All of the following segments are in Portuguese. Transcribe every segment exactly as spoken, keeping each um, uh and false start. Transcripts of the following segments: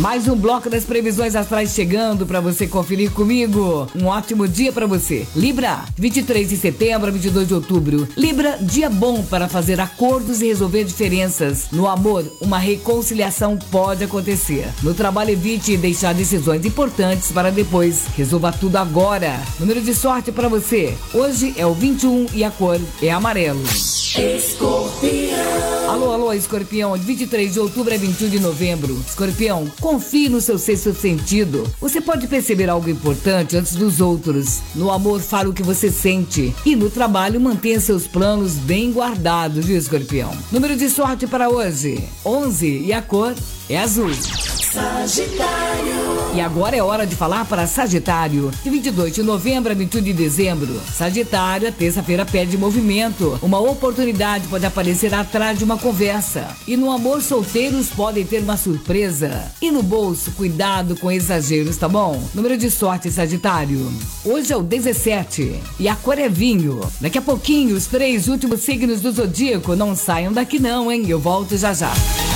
Mais um bloco das previsões astrais chegando para você conferir comigo. Um ótimo dia para você. Libra, vinte e três de setembro a vinte e dois de outubro. Libra, dia bom para fazer acordos e resolver diferenças. No amor, uma reconciliação pode acontecer. No trabalho, evite deixar decisões importantes para depois. Resolva tudo agora. Número de sorte para você. Hoje é o vinte e um e a cor é amarelo. Escorpião. Alô, alô, Escorpião. De vinte e três de outubro a vinte e um de novembro. Escorpião, confie no seu sexto sentido. Você pode perceber algo importante antes dos outros. No amor, fale o que você sente. E no trabalho, mantenha seus planos bem guardados, viu, Escorpião? Número de sorte para hoje, onze e a cor é azul. Sagitário. E agora é hora de falar para Sagitário. De vinte e dois de novembro a vinte e um de dezembro. Sagitário, a terça-feira pede movimento. Uma oportunidade pode aparecer atrás de uma conversa. E no amor, solteiros podem ter uma surpresa. E no bolso, cuidado com exageros, tá bom? Número de sorte, Sagitário. Hoje é o dezessete. E a cor é vinho. Daqui a pouquinho, os três últimos signos do zodíaco. Não saiam daqui não, hein? Eu volto já já.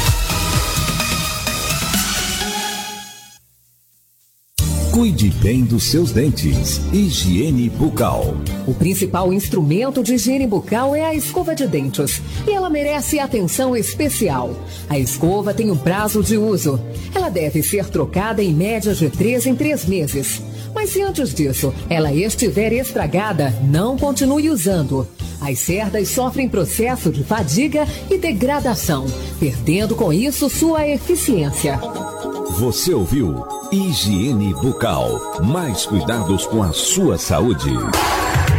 Cuide bem dos seus dentes. Higiene bucal. O principal instrumento de higiene bucal é a escova de dentes. E ela merece atenção especial. A escova tem um prazo de uso. Ela deve ser trocada em média de três em três meses. Mas se antes disso ela estiver estragada, não continue usando. As cerdas sofrem processo de fadiga e degradação, perdendo com isso sua eficiência. Você ouviu Higiene Bucal. Mais cuidados com a sua saúde.